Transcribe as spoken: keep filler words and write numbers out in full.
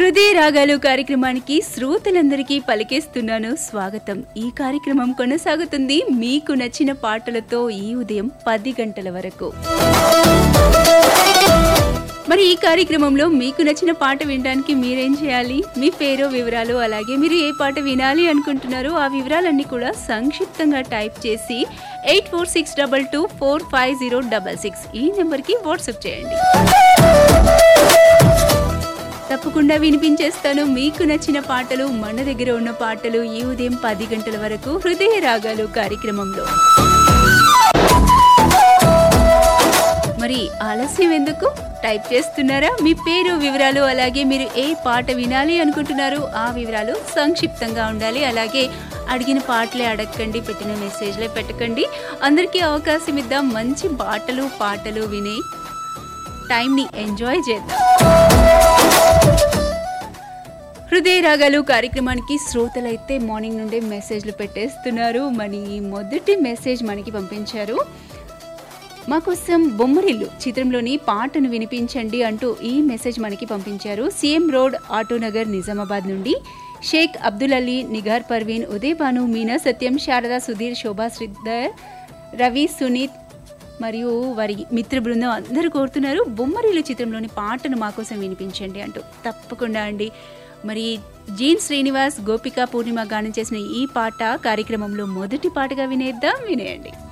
హృదయ రాగాలు కార్యక్రమానికి శ్రోతలందరికీ పలికేస్తున్నాను స్వాగతం. ఈ కార్యక్రమం కొనసాగుతుంది మీకు నచ్చిన పాటలతో ఈ ఉదయం పది గంటల వరకు. మరి ఈ కార్యక్రమంలో మీకు నచ్చిన పాట వినడానికి మీరేం చేయాలి? మీ పేరు, వివరాలు, అలాగే మీరు ఏ పాట వినాలి అనుకుంటున్నారో ఆ వివరాలన్నీ కూడా సంక్షిప్తంగా టైప్ చేసి eight four six double two four five zero double six ఈ నెంబర్కి వాట్సాప్ చేయండి. తప్పకుండా వినిపించేస్తాను మీకు నచ్చిన పాటలు, మన దగ్గర ఉన్న పాటలు ఈ ఉదయం పది గంటల వరకు హృదయ రాగాలు కార్యక్రమంలో. మరి ఆలస్యం ఎందుకు? టైప్ చేస్తున్నారా? మీ పేరు, వివరాలు, అలాగే మీరు ఏ పాట వినాలి అనుకుంటున్నారు ఆ వివరాలు సంక్షిప్తంగా ఉండాలి. అలాగే అడిగిన పాటలే అడగకండి, పెట్టిన మెసేజ్లే పెట్టకండి. అందరికీ అవకాశం ఇద్దాం, మంచి పాటలు పాటలు వినే టైంని ఎంజాయ్ చేద్దాం. హృదయ రాగాలు కార్యక్రమానికి శ్రోతలైతే మార్నింగ్ నుండే మెసేజ్లు పెట్టేస్తున్నారు. మరి మొదటి మెసేజ్ మనకి పంపించారు. మా కోసం బొమ్మరిల్లు చిత్రంలోని పాటను వినిపించండి అంటూ ఈ మెసేజ్ మనకి పంపించారు. సీఎం రోడ్, ఆటోనగర్, నిజామాబాద్ నుండి షేక్ అబ్దుల్ అలీ, నిగార్ పర్వీన్, ఉదయ్ భాను, మీనా సత్యం, శారదా, సుధీర్, శోభా, శ్రీధర్, రవి, సునీత్ మరియు వారి మిత్ర బృందం అందరూ కోరుతున్నారు బొమ్మరిల్లు చిత్రంలోని పాటను మా కోసం వినిపించండి అంటూ. తప్పకుండా అండి. మరి జీన్ శ్రీనివాస్, గోపిక, పూర్ణిమ గానం చేసిన ఈ పాట కార్యక్రమంలో మొదటి పాటగా వినేద్దాం, వినేయండి.